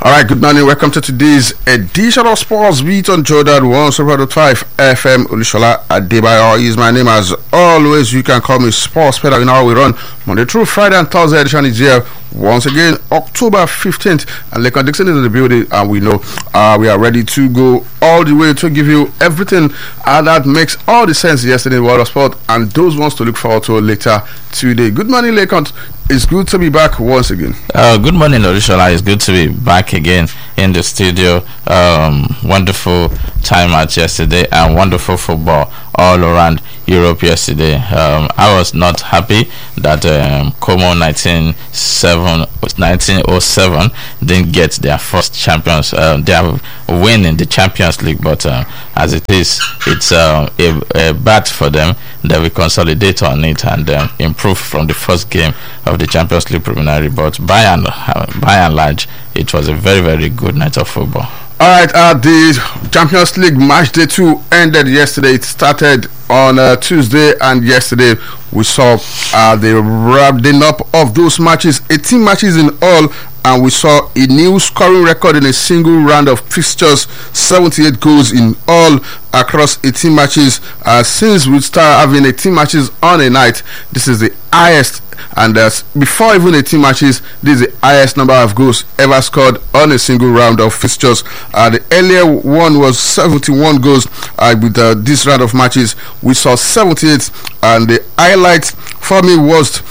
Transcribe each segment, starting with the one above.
All right, good morning. Welcome to today's edition of Sports Beat on Jordan 105 FM. Olushola Adebayo is my name. As always, you can call me Sports Peter. You know how we run Monday through Friday, and Thursday edition is here once again, October 15th. And Lekon Dixon is in the building, and we know we are ready to go all the way to give you everything that makes all the sense yesterday in the world of sport, and those ones to look forward to later today. Good morning, Lekon. It's good to be back once again. Good morning, Olushola. It's good to be back again in the studio. Wonderful time out yesterday and wonderful football all around Europe yesterday. I was not happy that Como 1907 didn't get their first champions. They have win in the Champions League, but as it is, it's a bat for them. They will consolidate on it and improve from the first game of the Champions League preliminary. But by and large, it was a very, very good night of football. All right, the Champions League match day 2 ended yesterday. It started on Tuesday, and yesterday we saw the wrapping up of those matches, 18 matches in all, and we saw a new scoring record in a single round of fixtures, 78 goals in all across 18 matches. Since we started having 18 matches on a night, this is the highest, and before even 18 matches, this is the highest number of goals ever scored on a single round of fixtures. The earlier one was 71 goals. With this round of matches, we saw 78, and the highlight for me was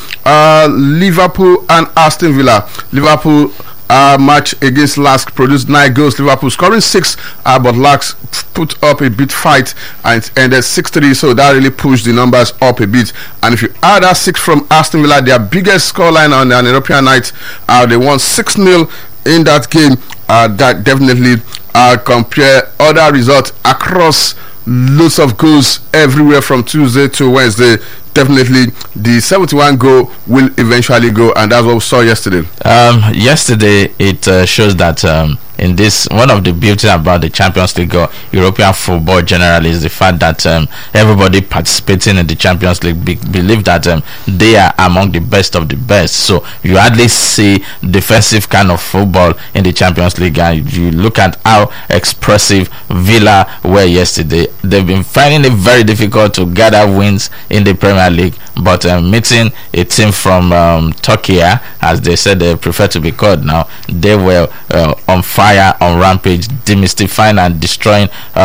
Liverpool and Aston Villa. Liverpool match against Lask produced 9 goals. Liverpool scoring 6, but Lask put up a bit fight, and it ended 6-3. So that really pushed the numbers up a bit. And if you add that 6 from Aston Villa, their biggest scoreline on an European night, they won 6-0 in that game. That definitely compare other results across loads of goals everywhere from Tuesday to Wednesday. Definitely the 71 goal will eventually go, and that's what we saw yesterday. Yesterday it shows that in this, one of the beauty about the Champions League or European football generally is the fact that everybody participating in the Champions League believe that they are among the best of the best. So you hardly see defensive kind of football in the Champions League, and you look at how expressive Villa were yesterday. They've been finding it very difficult to gather wins in the Premier League, but meeting a team from Turkey, as they said they prefer to be called now, they were on fire, on rampage, demystifying and destroying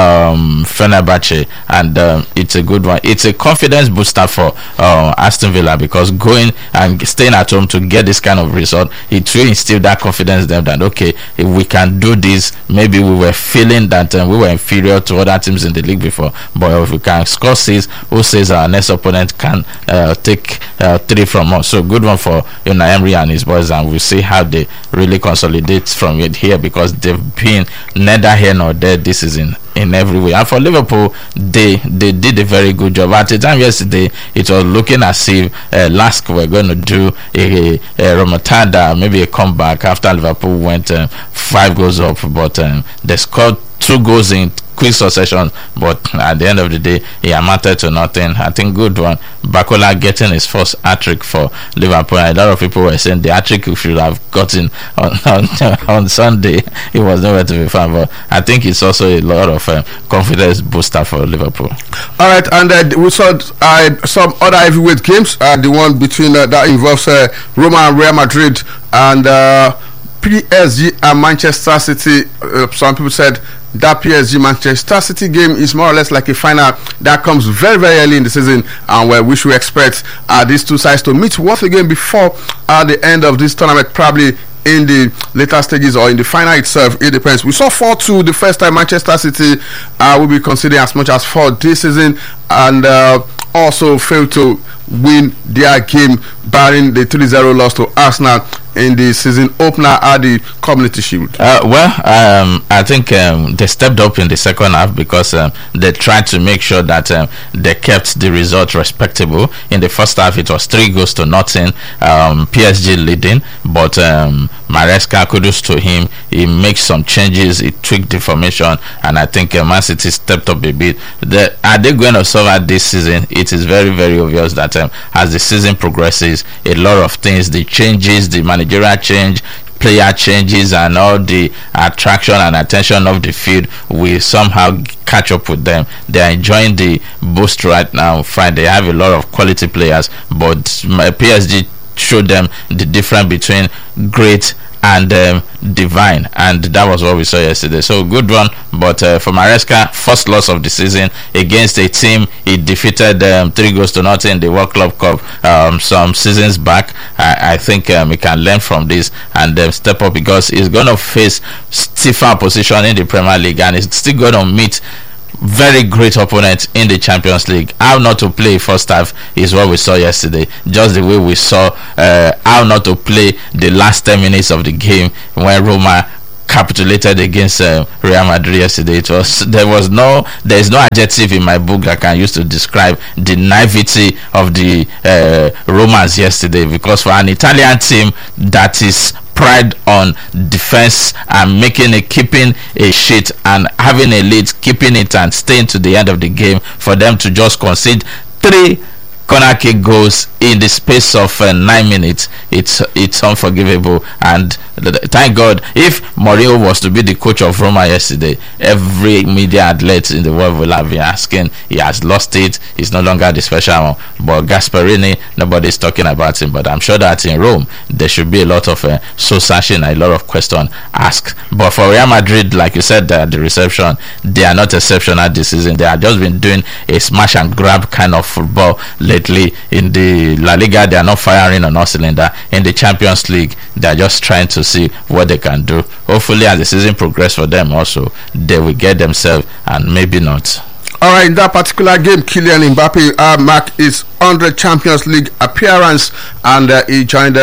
Fenerbahce, and it's a good one. It's a confidence booster for Aston Villa, because going and staying at home to get this kind of result, it will instill that confidence in them that okay, if we can do this. Maybe we were feeling that we were inferior to other teams in the league before, but if we can score 6, who says our next opponent can take 3 from us? So good one for Unai Emery and his boys, and we'll see how they really consolidate from it here, because they've been neither here nor there this season in every way. And for Liverpool, they did a very good job. At the time yesterday, it was looking as if Lask were going to do a remontada, maybe a comeback after Liverpool went 5 goals up, but they scored 2 goals in quick succession, but at the end of the day, he amounted to nothing. I think good one. Bakola getting his first hat-trick for Liverpool. A lot of people were saying the hat-trick he should have gotten on Sunday. It was nowhere to be found, but I think it's also a lot of confidence booster for Liverpool. All right, and we saw some other heavyweight games. The one between that involves Roma and Real Madrid, and PSG and Manchester City. Some people said that PSG Manchester City game is more or less like a final that comes very, very early in the season, and where we should expect these two sides to meet once again before the end of this tournament, probably in the later stages or in the final itself. It depends. We saw 4-2 the first time. Manchester City will be considering as much as 4 this season, and also failed to win their game, barring the 3-0 loss to Arsenal in the season opener at the Community Shield. I think they stepped up in the second half, because they tried to make sure that they kept the result respectable. In the first half, it was 3 goals to nothing, PSG leading, but Maresca, kudos to him, he makes some changes, he tweaked the formation, and I think Man City stepped up a bit. Are they going to suffer this season? It is very, very obvious that as the season progresses, a lot of things, the changes, the managerial change, player changes and all the attraction and attention of the field will somehow catch up with them. They are enjoying the boost right now. Fine, they have a lot of quality players, but PSG showed them the difference between great and divine, and that was what we saw yesterday. So good one, but for Maresca, first loss of the season against a team he defeated 3-0 in the World Club Cup some seasons back. I think he can learn from this and step up, because he's going to face stiffer opposition in the Premier League, and he's still going to meet very great opponent in the Champions League. How not to play first half is what we saw yesterday, just the way we saw how not to play the last 10 minutes of the game when Roma capitulated against Real Madrid yesterday. There's no adjective in my book that can use to describe the naivety of the Romans yesterday, because for an Italian team that is pride on defense and keeping a shit and having a lead, keeping it and staying to the end of the game, for them to just concede 3 corner kick goals in the space of 9 minutes, it's unforgivable. And thank God, if Mourinho was to be the coach of Roma yesterday, every media outlet in the world will have been asking, he has lost it, he's no longer the special one. But Gasperini, nobody's talking about him, but I'm sure that in Rome there should be a lot of soul searching and a lot of questions asked. But for Real Madrid, like you said, the reception, they are not exceptional this season. They have just been doing a smash and grab kind of football lately. In the La Liga, they are not firing on all cylinder. In the Champions League, they are just trying to see what they can do. Hopefully, as the season progresses for them also, they will get themselves, and maybe not. All right, in that particular game, Kylian Mbappe marked his 100 Champions League appearance, and he joined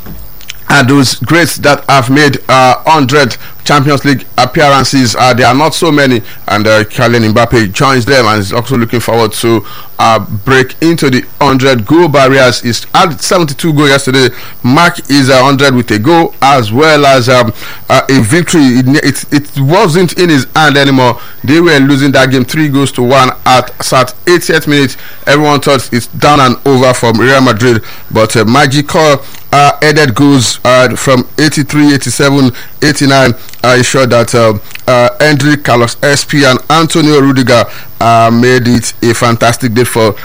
those greats that have made 100 Champions League appearances. There are not so many, and Kylian Mbappe joins them, and is also looking forward to break into the 100 goal barriers. He's had 72 goals yesterday. Mark is 100 with a goal, as well as a victory. It wasn't in his hand anymore. They were losing that game 3-1 at 80th minute. Everyone thought it's down and over from Real Madrid, but magical headed goals from 83, 87, 89 ensured that Hendrik, Carlos SP and Antonio Rudiger made it a fantastic day for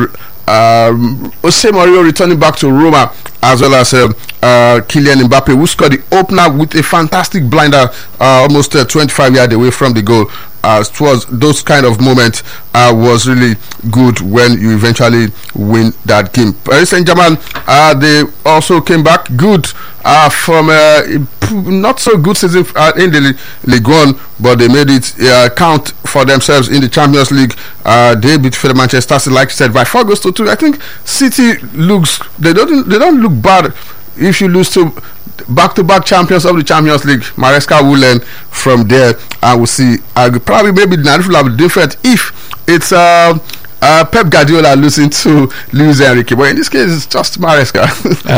Jose Mourinho returning back to Roma, as well as Kylian Mbappe, who scored the opener with a fantastic blinder almost 25 yards away from the goal. Towards those kind of moments was really good when you eventually win that game. Paris Saint-Germain, they also came back good from not so good season in the Ligue 1, but they made it count for themselves in the Champions League. They beat Manchester City, like I said, by 4-2. I think City they don't look bad if you lose to back-to-back champions of the Champions League. Maresca will learn from there, and we'll see. Probably maybe the narrative will be different if it's Pep Guardiola losing to Luis Enrique, but in this case it's just Maresca.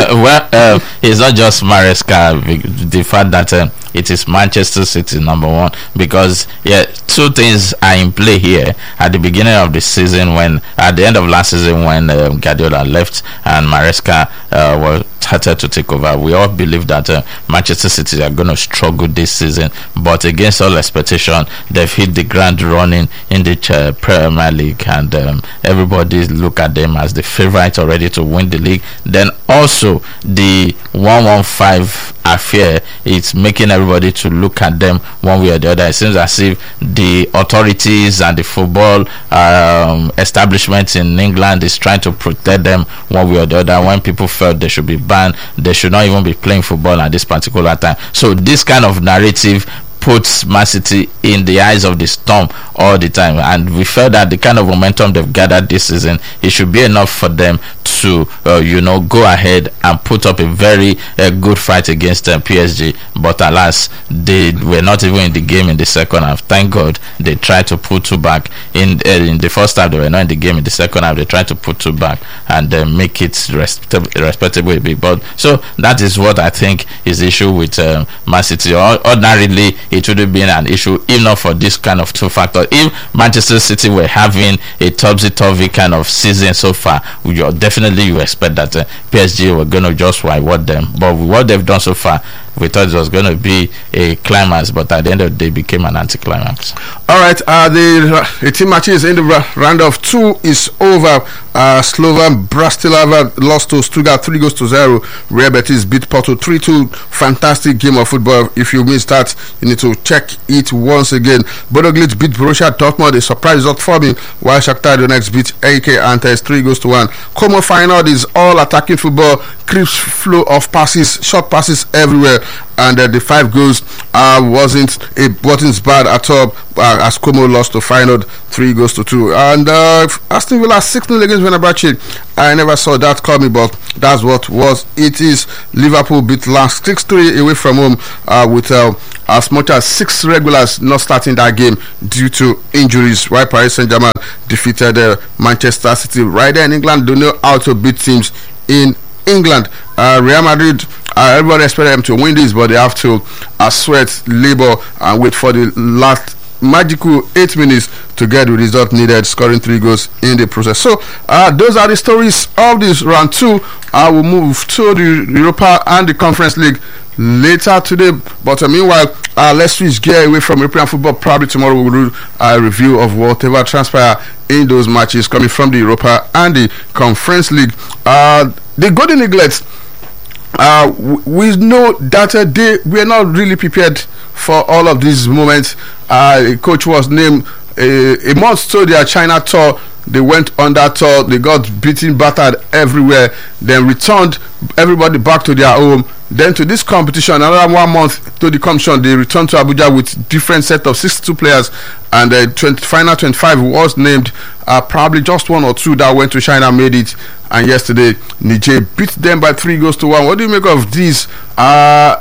It's not just Maresca. The fact that it is Manchester City number one, because two things are in play here. At the beginning of the season, at the end of last season, when Guardiola left and Maresca was started to take over, we all believe that Manchester City are going to struggle this season, but against all expectation, they've hit the ground running in the Premier League, and everybody look at them as the favorite already to win the league. Then also the 115 affair, it's making everybody to look at them one way or the other. It seems as if the authorities and the football establishment in England is trying to protect them one way or the other. When people felt they should be banned, they should not even be playing football at this particular time. So this kind of narrative puts Man City in the eyes of the storm all the time, and we felt that the kind of momentum they've gathered this season, it should be enough for them to go ahead and put up a very good fight against PSG. But alas, they were not even in the game in the second half. Thank God they tried to put two back in the first half. They were not in the game in the second half. They tried to put two back and make it respectable a bit. But so that is what I think is the issue with Man City. Ordinarily, it would have been an issue if not for this kind of two factors. If Manchester City were having a topsy-turvy kind of season so far, you expect that PSG were going to just reward them. But with what they've done so far, we thought it was going to be a climax, but at the end of the day, it became an anticlimax. All right, the team matches in the round of 2 is over. Slovan Bratislava lost to Stuttgart 3-0. Real Betis beat Porto 3-2. Fantastic game of football. If you missed that, you need to check it once again. Bodo Glimt beat Borussia Dortmund, a surprise result for me, while Shakhtar Donetsk beat AK Antes 3-1. Como final is all attacking football, crisp flow of passes, short passes everywhere, and the 5 goals wasn't bad at all, as Como lost to Feyenoord 3-2. And Aston Villa 6-0 against Fenerbahce. I never saw that coming, but that's what it is. Liverpool beat Lens 6-3 away from home, with as much as 6 regulars not starting that game due to injuries, while Paris Saint-Germain defeated Manchester City. Right there in England, don't know how to beat teams in England. Real Madrid, everybody expected them to win this, but they have to sweat, labor, and wait for the last magical 8 minutes to get the result needed, scoring 3 goals in the process. So those are the stories of this round 2. I will move to the Europa and the Conference League later today, but meanwhile, let's switch gear away from European football. Probably tomorrow we will do a review of whatever transpired in those matches coming from the Europa and the Conference League. The Golden Eagles, we know that they were not really prepared for all of these moments. Coach was named a month to their China tour. They went on that tour, they got beaten, battered everywhere, then returned everybody back to their home. Then to this competition, another 1 month to the competition, they returned to Abuja with different set of 62 players, and the final 25 was named. Probably just 1 or 2 that went to China made it, and yesterday Niger beat them by 3-1. What do you make of these? Our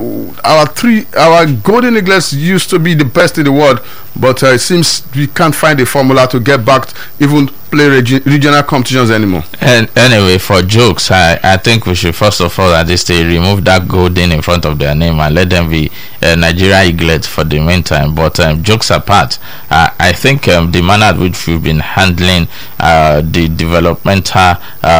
Golden Eagles used to be the best in the world, but it seems we can't find a formula to get back, even play regional competitions anymore. And anyway, for jokes, I think we should first of all at this stage remove that golden in front of their name and let them be Nigeria Eagles for the meantime. But jokes apart, I think the manner at which we've been handling the developmental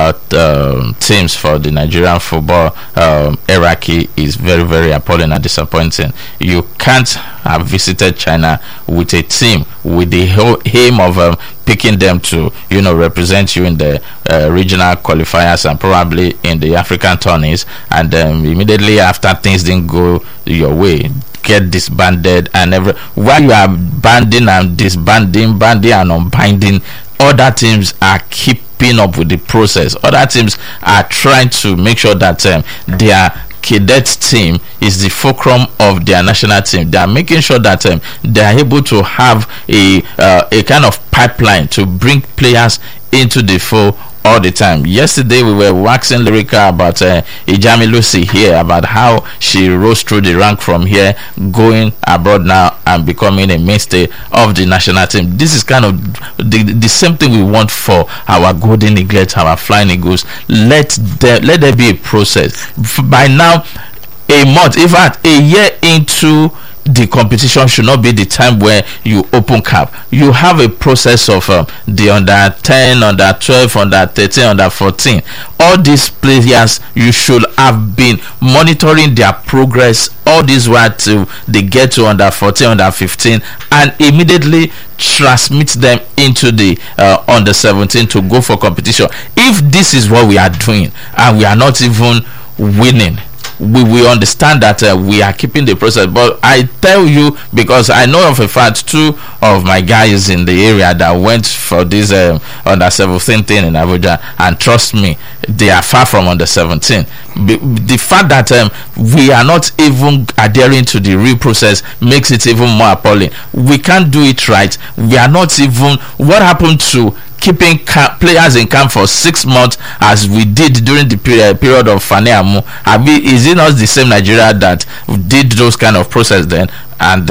teams for the Nigerian football hierarchy is very, very appalling and disappointing. You can't have visited China with a team with the whole aim of picking them to represent you in the regional qualifiers and probably in the African tourneys, and immediately after things didn't go your way, get disbanded, and while you are banding and disbanding, banding and unbinding, other teams are keeping up with the process. Other teams are trying to make sure that their cadet team is the fulcrum of their national team. They are making sure that they are able to have a kind of pipeline to bring players into the fold all the time. Yesterday we were waxing lyrical about Ijami Lucy here, about how she rose through the rank from here, going abroad now and becoming a mainstay of the national team. This is kind of the same thing we want for our Golden Eagles, our Flying Eagles. Let there be a process. By now, a month, in fact a year into the competition should not be the time where you open cap. You have a process of the under 10, under 12, under 13, under 14. All these players, you should have been monitoring their progress all this while till they get to under 14, under 15, and immediately transmit them into the under 17 to go for competition. If this is what we are doing and we are not even winning, we understand that we are keeping the process. But I tell you, because I know of a fact, 2 of my guys in the area that went for this under 17 thing in Abuja, and trust me, they are far from under 17. The fact that we are not even adhering to the real process makes it even more appalling. We can't do it right. We are not even. What happened to keeping players in camp for 6 months as we did during the period of Fane Amu? Is it not the same Nigeria that did those kind of process then? And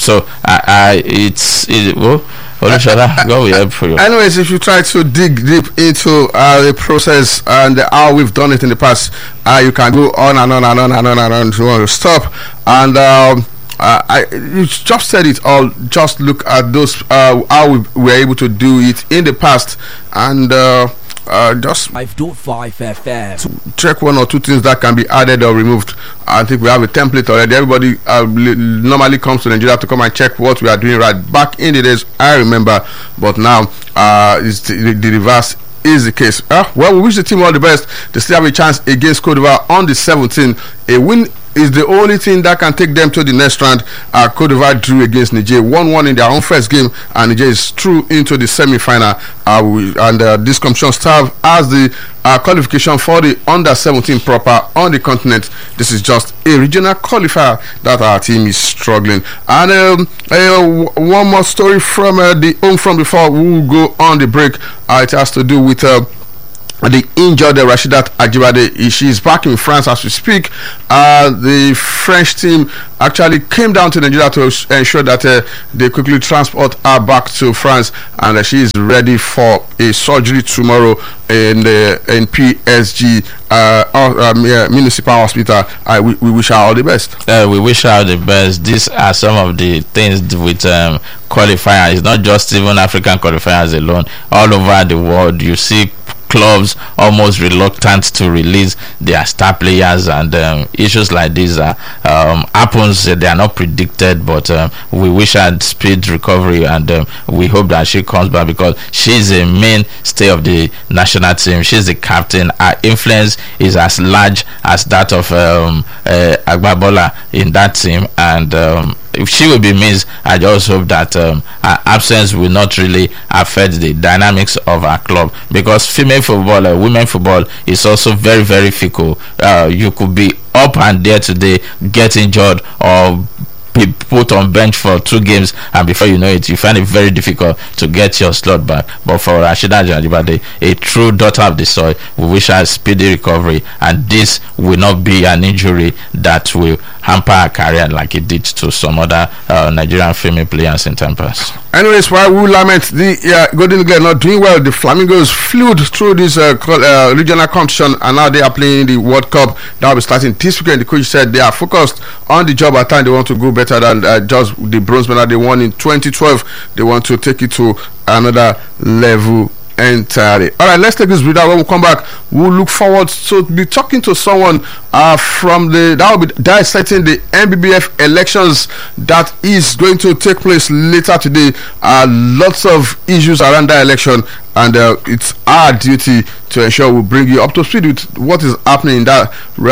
God will help for you. Anyways, if you try to dig deep into the process and how we've done it in the past, you can go on and on and on and on and on to stop. And you just said it all. Just look at those how we were able to do it in the past, and just 5.5 FM. check one or two things that can be added or removed. I think we have a template already. Everybody normally comes to Nigeria to come and check what we are doing right. Back in the days, I remember, but now it's the reverse is the case. Well, we wish the team all the best. They still have a chance against Cote d'Ivoire on the 17th. A win is the only thing that can take them to the next round. Cote d'Ivoire drew against Niger 1-1 in their own first game, and Niger is through into the semi-final. This competition serves as the qualification for the under-17 proper on the continent. This is just a regional qualifier that our team is struggling. And one more story from the home front before we will go on the break. It has to do with the injured Rashidat Ajibade. She is back in France as we speak. The French team actually came down to Nigeria to ensure that they quickly transport her back to France, and she is ready for a surgery tomorrow in PSG Municipal Hospital. We wish her all the best. We wish her all the best. These are some of the things with qualifiers. It's not just even African qualifiers alone. All over the world, you see clubs almost reluctant to release their star players, and issues like this happens. They are not predicted, but we wish her speed recovery, and we hope that she comes back, because she's a mainstay of the national team. She's the captain. Her influence is as large as that of Agbabola in that team, and if she will be missed, I just hope that her absence will not really affect the dynamics of our club, because female football, women football is also very, very fickle. You could be up and there today, get injured, or be put on bench for 2 games, and before you know it, you find it very difficult to get your slot back. But for Rashidat Ajibade, a true daughter of the soil, we wish her a speedy recovery, and this will not be an injury that will hamper her career like it did to some other Nigerian female players in time past. Anyways, while we lament the Golden Eagle not doing well, the Flamingos flew through this regional competition, and now they are playing the World Cup that will be starting this weekend. The coach said they are focused on the job at hand. They want to go better than just the bronze medal they won in 2012. They want to take it to another level entirely. All right, let's take this breather. When we come back, we'll look forward to be talking to someone from that will be dissecting the NBBF elections that is going to take place later today. Lots of issues around that election, and it's our duty to ensure we bring you up to speed with what is happening in that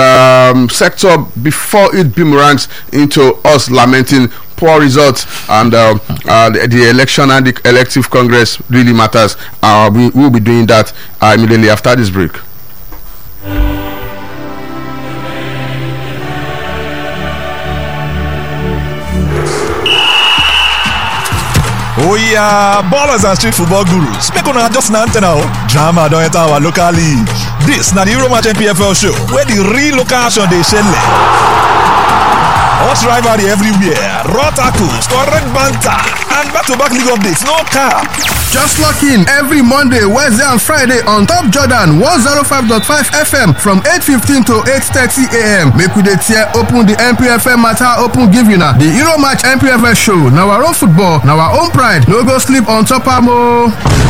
sector before it boomerangs into us lamenting poor results, and the election and the elective congress really matters. We will be doing that immediately after this break. Oh yeah, ballers and street football gurus. Make una just na antenna. Drama don enter our local league. This na the Euromatch NPFL show, where the real local action dey shele. Hot rivalry everywhere, raw tackles, correct banter, and back-to-back league updates, no cap. Just lock in every Monday, Wednesday, and Friday on Top Jordan 105.5 FM from 8:15 to 8:30 a.m. Make we dey tear open the NPFL matter, open give you now. The Euromatch NPFL show, now our own football, now our own pride. No go sleep on top of mo.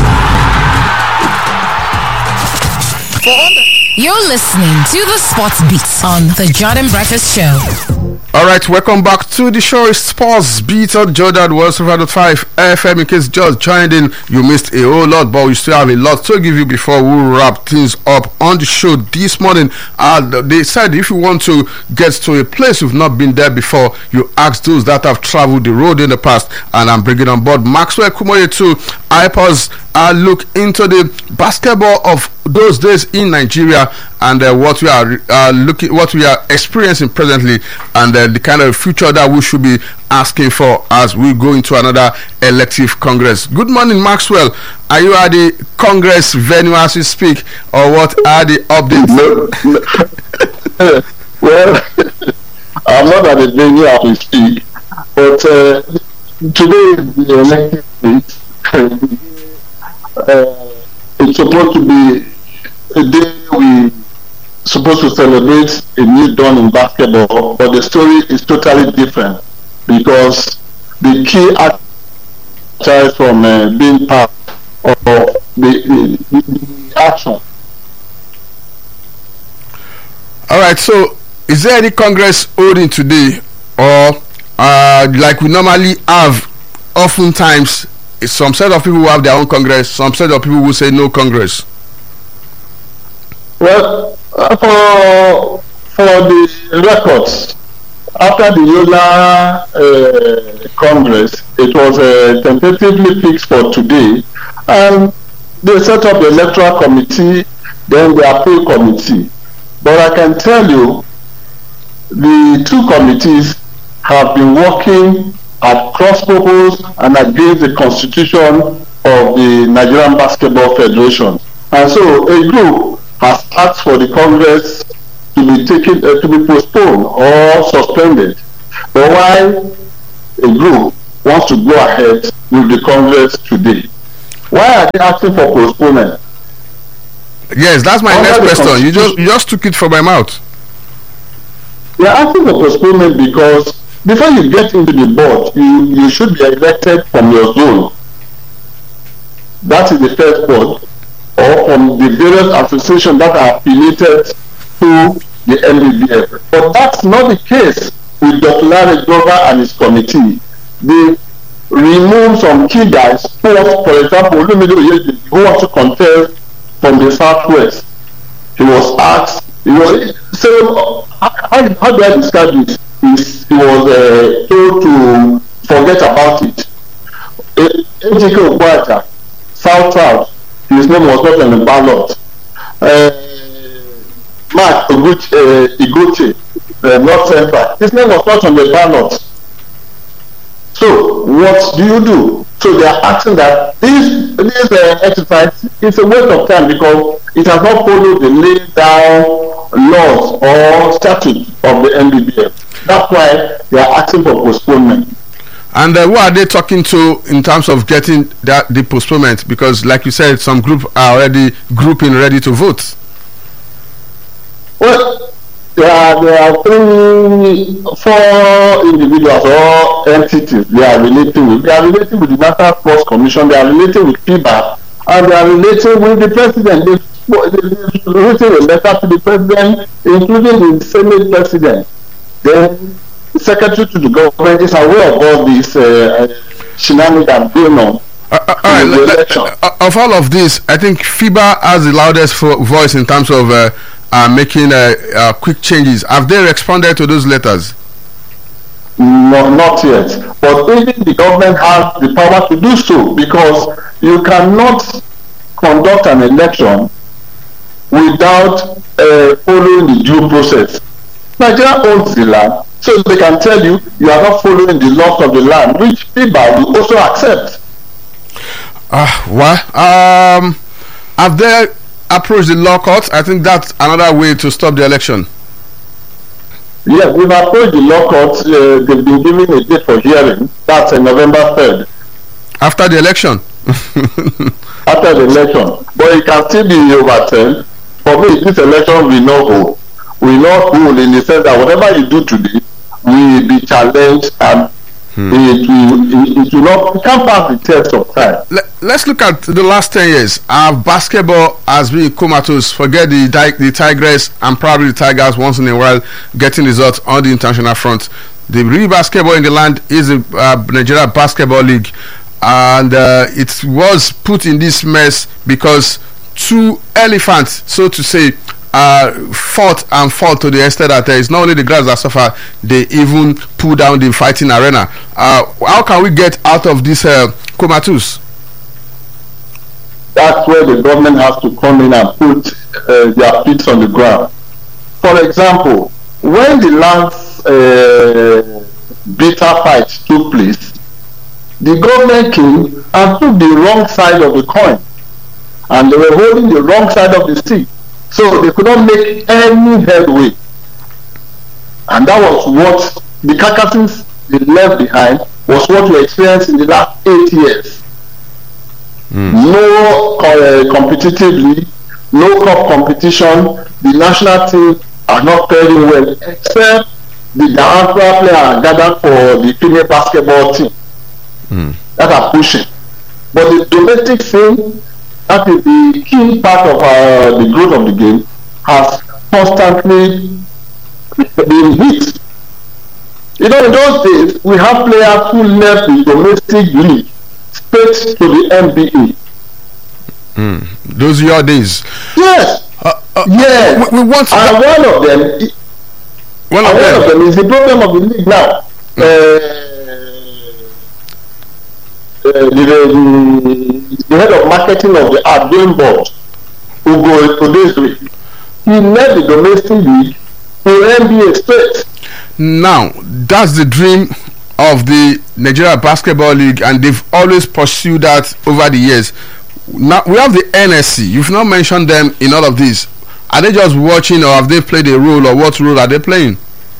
You're listening to the Sports Beat on the Jordan Breakfast Show. Alright, welcome back to the show. Sports Beat on Jordan 105.5 FM. In case just joined in, you missed a whole lot, but we still have a lot to give you before we wrap things up on the show this morning. They said if you want to get to a place you've not been there before, you ask those that have traveled the road in the past, and I'm bringing on board Maxwell Kumoye to help us look into the basketball of those days in Nigeria, and what we are experiencing presently, and the kind of future that we should be asking for as we go into another elective congress. Good morning, Maxwell. Are you at the congress venue as we speak, or what are the updates? Well, I'm not at the venue as we speak, but today is the elective it's supposed to be a day we supposed to celebrate a new dawn in basketball, but the story is totally different, because the key actors from being part of the action. All right. So, is there any Congress holding today, or like we normally have? Oftentimes, some set of people who have their own Congress, some set of people who say no Congress. Well, for the records, after the Yola Congress, it was tentatively fixed for today, and they set up the electoral committee, then the appeal committee. But I can tell you, the two committees have been working at cross purpose and against the constitution of the Nigerian Basketball Federation. And so a group has asked for the Congress to be taken to be postponed or suspended. But why a group wants to go ahead with the Congress today? Why are they asking for postponement? Yes, that's my next question. You just took it from my mouth. They are asking for postponement because before you get into the board, you should be elected from your zone. That is the first board, or from the various associations that are affiliated to the NBBF. But that's not the case with Dr. Larry Glover and his committee. They remove some key guys for example, who wants to contest from the southwest. He was asked, so how do I describe this? He was told to forget about it. Ejike Okwaja, South, his name was not on the ballot. Mark Igoche, North Central, his name was not on the ballot. So what do? So they are asking that this exercise is a waste of time because it has not followed the laid down laws or statutes of the NBBF. That's why they are asking for postponement. And who are they talking to in terms of getting the postponement? Because, like you said, some group are already grouping ready to vote. Well, there are 4 individuals or entities they are relating with. They are relating with the National Sports Commission. They are relating with FIBA, and they are relating with the president. They've written a letter to the president, including the Senate president. Then the secretary to the government is aware of all these shenanigans going on. Of all of this, I think FIBA has the loudest voice in terms of making quick changes. Have they responded to those letters? No, not yet. But even the government has the power to do so, because you cannot conduct an election without following the due process. Nigeria owns the land, so they can tell you you are not following the laws of the land, which FIBA will also accept. Have they approached the law courts? I think that's another way to stop the election. Yes, we've approached the law courts. They've been given a date for hearing. That's November 3rd. After the election? After the election. But it can still be overturned. For me, this election will not hold. Will not hold in the sense that whatever you do today will be challenged and it will not, it can't pass the test of time. Let's look at the last 10 years. Basketball has been comatose. Forget the Tigers and probably the Tigers once in a while getting results on the international front. The real basketball in the land is the Nigeria Basketball League, and it was put in this mess because 2 elephants, so to say, fought to the extent that it's not only the grass that suffer, they even pull down the fighting arena. How can we get out of this comatose? That's where the government has to come in and put their feet on the ground. For example, when the last bitter fight took place, the government came and took the wrong side of the coin, and they were holding the wrong side of the stick. So they could not make any headway. And that was what the carcasses they left behind was what we experienced in the last 8 years. No competitively, no cup competition. The national team are not faring well, except the diaspora players gathered for the female basketball team that are pushing. But the domestic scene that is the key part of the growth of the game, has constantly been hit. You know, in those days, we have players who left the domestic league straight to the NBA. Those are your days. Yes. Yes. We want to. And one of them is the problem of the league now. The head of marketing of the outgoing board, Ugo Odezri, he led the domestic league to NBA straight. Now, that's the dream of the Nigeria Basketball League, and they've always pursued that over the years. Now, we have the NSC. You've not mentioned them in all of this. Are they just watching, or have they played a role, or what role are they playing?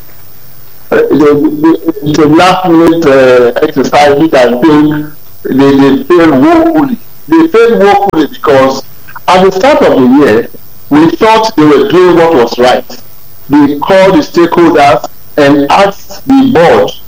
It's a last-minute exercise which I think they failed woefully. They failed woefully because at the start of the year, we thought they were doing what was right. They called the stakeholders and asked the board